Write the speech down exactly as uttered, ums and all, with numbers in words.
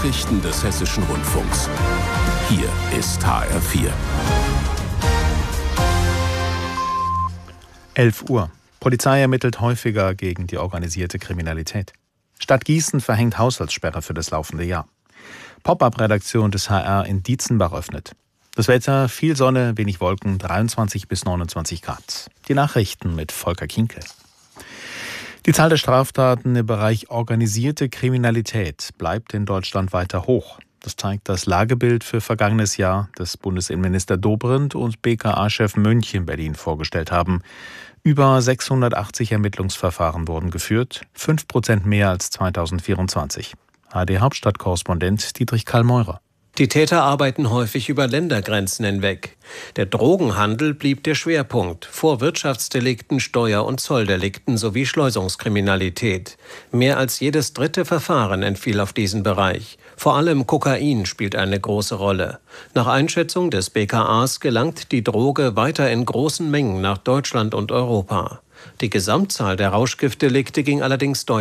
Nachrichten des Hessischen Rundfunks. Hier ist H R vier. elf Uhr. Polizei ermittelt häufiger gegen die organisierte Kriminalität. Stadt Gießen verhängt Haushaltssperre für das laufende Jahr. Pop-up-Redaktion des H R in Dietzenbach öffnet. Das Wetter, viel Sonne, wenig Wolken, dreiundzwanzig bis neunundzwanzig Grad. Die Nachrichten mit Volker Kienke. Die Zahl der Straftaten im Bereich organisierte Kriminalität bleibt in Deutschland weiter hoch. Das zeigt das Lagebild für vergangenes Jahr, das Bundesinnenminister Dobrindt und B K A-Chef Mönch in Berlin vorgestellt haben. Über sechshundertachtzig Ermittlungsverfahren wurden geführt, fünf Prozent mehr als zweitausendvierundzwanzig. H D-Hauptstadtkorrespondent Dietrich Karl-Meurer. Die Täter arbeiten häufig über Ländergrenzen hinweg. Der Drogenhandel blieb der Schwerpunkt, vor Wirtschaftsdelikten, Steuer- und Zolldelikten sowie Schleusungskriminalität. Mehr als jedes dritte Verfahren entfiel auf diesen Bereich. Vor allem Kokain spielt eine große Rolle. Nach Einschätzung des B K As gelangt die Droge weiter in großen Mengen nach Deutschland und Europa. Die Gesamtzahl der Rauschgiftdelikte ging allerdings deutlich